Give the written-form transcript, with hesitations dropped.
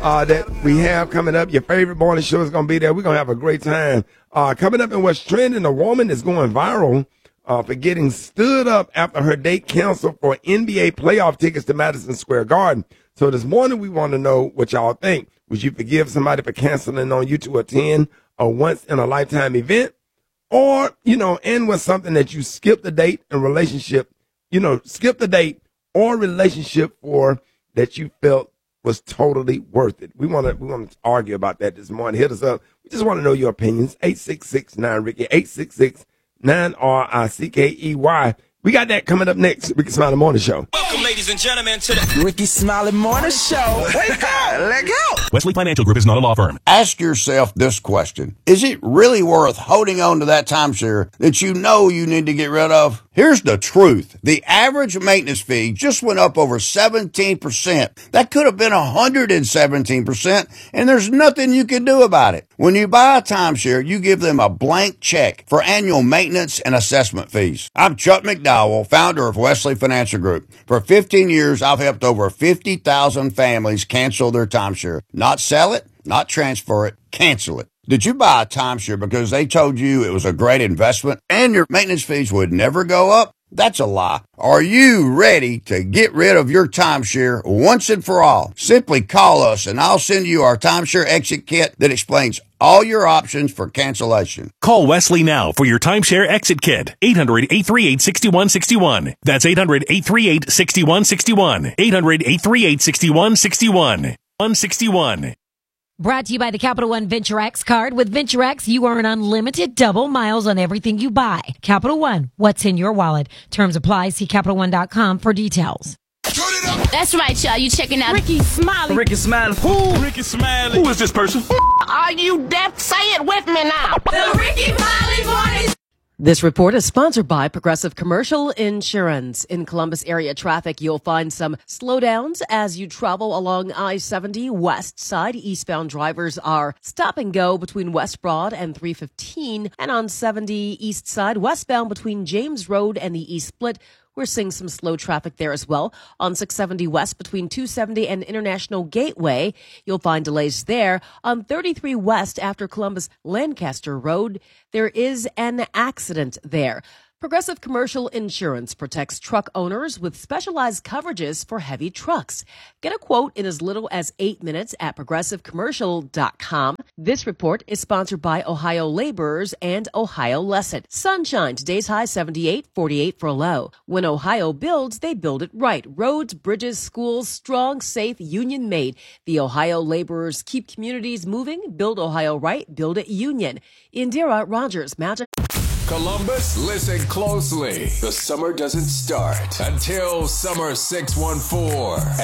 that we have coming up. Your favorite morning show is going to be there. We're going to have a great time. Coming up in what's trending, a woman is going viral for getting stood up after her date canceled for NBA playoff tickets to Madison Square Garden. So this morning we want to know what y'all think. Would you forgive somebody for canceling on you to attend a once-in-a-lifetime event? Or, end with something that you skipped the date and relationship, skip the date or relationship for that you felt was totally worth it. We want to argue about that this morning. Hit us up. We just want to know your opinions. 866-9-RICKY, 866-9-RICKEY. We got that coming up next. Ricky Smiley Morning Show. Welcome, ladies and gentlemen, to the Ricky Smiley Morning Show. Wake up, let go. Wesley Financial Group is not a law firm. Ask yourself this question. Is it really worth holding on to that timeshare that you know you need to get rid of? Here's the truth. The average maintenance fee just went up over 17%. That could have been 117%, and there's nothing you can do about it. When you buy a timeshare, you give them a blank check for annual maintenance and assessment fees. I'm Chuck McDowell, founder of Wesley Financial Group. For 15 years, I've helped over 50,000 families cancel their timeshare. Not sell it, not transfer it, cancel it. Did you buy a timeshare because they told you it was a great investment and your maintenance fees would never go up? That's a lie. Are you ready to get rid of your timeshare once and for all? Simply call us and I'll send you our timeshare exit kit that explains all your options for cancellation. Call Wesley now for your timeshare exit kit. 800-838-6161. That's 800-838-6161. 800-838-6161. 161. Brought to you by the Capital One Venture X card. With Venture X, you earn unlimited double miles on everything you buy. Capital One, what's in your wallet? Terms apply. See CapitalOne.com for details. That's right, y'all. You checking out Ricky Smiley. Ricky Smiley. Who? Ricky Smiley. Who is this person? Are you deaf? Say it with me now. The Ricky Smiley Morning. This report is sponsored by Progressive Commercial Insurance. In Columbus area traffic, you'll find some slowdowns as you travel along I-70 west side. Eastbound drivers are stop and go between West Broad and 315. And on 70 east side, westbound between James Road and the East Split, we're seeing some slow traffic there as well. On 670 west between 270 and International Gateway, you'll find delays there. On 33 west after Columbus Lancaster Road, there is an accident there. Progressive Commercial Insurance protects truck owners with specialized coverages for heavy trucks. Get a quote in as little as 8 minutes at progressivecommercial.com. This report is sponsored by Ohio Laborers and Ohio Lesson. Sunshine, today's high 78, 48 for a low. When Ohio builds, they build it right. Roads, bridges, schools, strong, safe, union made. The Ohio Laborers keep communities moving. Build Ohio right, build it union. Indira Rogers, Magic. Columbus, listen closely. The summer doesn't start until Summer 614.